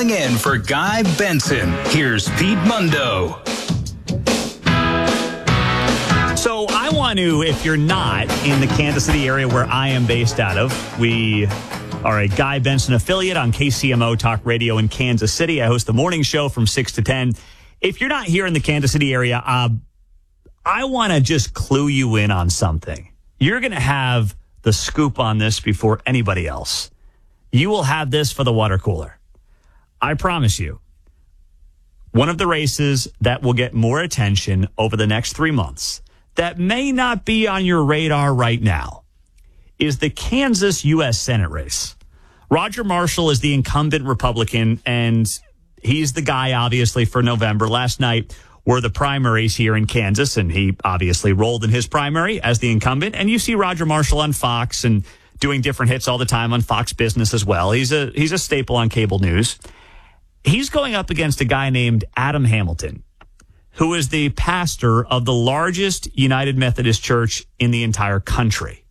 filling in for Guy Benson. Here's Pete Mundo. So I want to, if you're not in the Kansas City area where I am based out of, we are a Guy Benson affiliate on KCMO Talk Radio in Kansas City. I host the morning show from 6 to 10. If you're not here in the Kansas City area, I want to just clue you in on something. You're going to have the scoop on this before anybody else. You will have this for the water cooler. I promise you. One of the races that will get more attention over the next 3 months that may not be on your radar right now is the Kansas U.S. Senate race. Roger Marshall is the incumbent Republican, and he's the guy, obviously, for November. Last night were the primaries here in Kansas, and he obviously rolled in his primary as the incumbent. And you see Roger Marshall on Fox and doing different hits all the time on Fox Business as well. He's a staple on cable news. He's going up against a guy named Adam Hamilton, who is the pastor of the largest United Methodist Church in the entire country.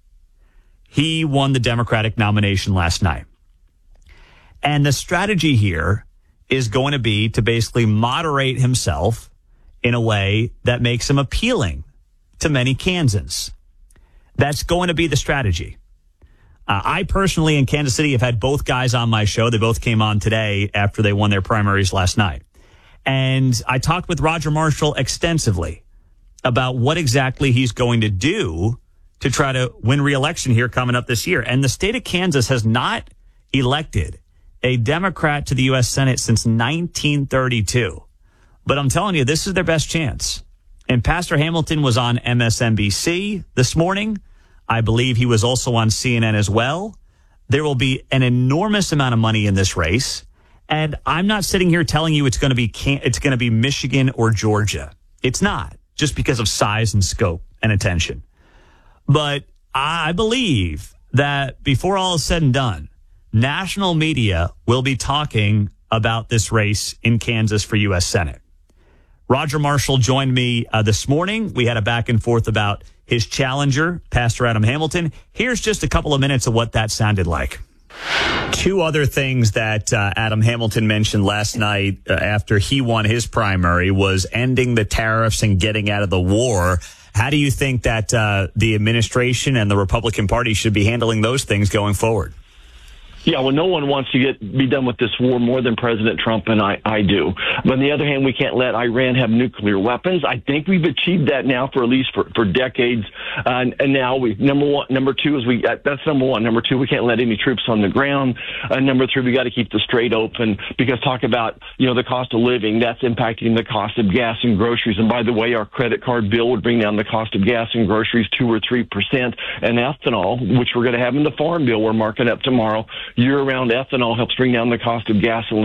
He won the Democratic nomination last night. And the strategy here is going to be to basically moderate himself in a way that makes him appealing to many Kansans. That's going to be the strategy. I personally in Kansas City have had both guys on my show. They both came on today after they won their primaries last night. And I talked with Roger Marshall extensively about what exactly he's going to do to try to win re-election here coming up this year. And the state of Kansas has not elected a Democrat to the U.S. Senate since 1932. But I'm telling you, this is their best chance. And Pastor Hamilton was on MSNBC this morning. I believe he was also on CNN as well. There will be an enormous amount of money in this race. And I'm not sitting here telling you it's going to be Michigan or Georgia. It's not, just because of size and scope and attention. But I believe that before all is said and done, national media will be talking about this race in Kansas for U.S. Senate. Roger Marshall joined me this morning. We had a back and forth about his challenger, Pastor Adam Hamilton. Here's just a couple of minutes of what that sounded like. Two other things that Adam Hamilton mentioned last night after he won his primary was ending the tariffs and getting out of the war. How do you think that the administration and the Republican Party should be handling those things going forward? Yeah, well, no one wants to be done with this war more than President Trump, and I do. But on the other hand, we can't let Iran have nuclear weapons. I think we've achieved that now for at least for decades. And now number two is that's number one. Number two, we can't let any troops on the ground. Number three, we got to keep the strait open, because talk about, the cost of living, that's impacting the cost of gas and groceries. And by the way, our credit card bill would bring down the cost of gas and groceries 2 or 3%. And ethanol, which we're going to have in the farm bill we're marking up tomorrow, year-round ethanol helps bring down the cost of gasoline.